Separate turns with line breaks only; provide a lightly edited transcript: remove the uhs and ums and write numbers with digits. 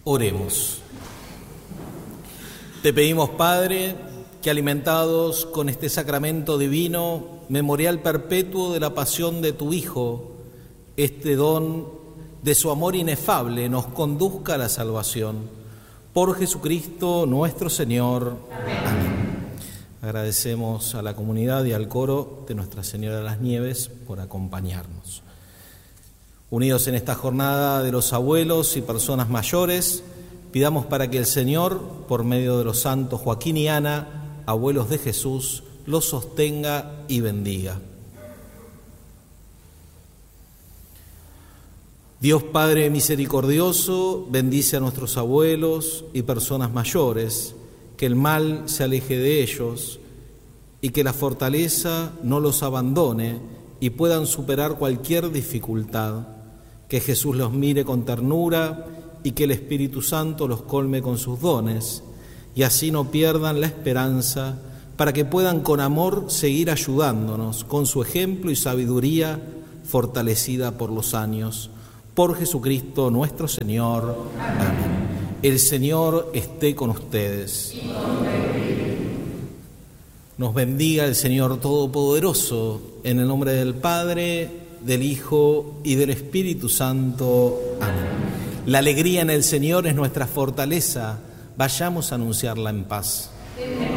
Oremos. Te pedimos, Padre, que alimentados con este sacramento divino, memorial perpetuo de la pasión de tu Hijo, este don de su amor inefable nos conduzca a la salvación. Por Jesucristo nuestro Señor. Amén. Agradecemos a la comunidad y al coro de Nuestra Señora de las Nieves por acompañarnos. Unidos en esta jornada de los abuelos y personas mayores, pidamos para que el Señor, por medio de los santos Joaquín y Ana, abuelos de Jesús, los sostenga y bendiga. Dios Padre misericordioso, bendice a nuestros abuelos y personas mayores, que el mal se aleje de ellos y que la fortaleza no los abandone y puedan superar cualquier dificultad. Que Jesús los mire con ternura y que el Espíritu Santo los colme con sus dones, y así no pierdan la esperanza, para que puedan con amor seguir ayudándonos con su ejemplo y sabiduría fortalecida por los años. Por Jesucristo nuestro Señor. Amén. El Señor esté con ustedes. Nos bendiga el Señor Todopoderoso, en el nombre del Padre, del Hijo y del Espíritu Santo. Amén. La alegría en el Señor es nuestra fortaleza. Vayamos a anunciarla en paz.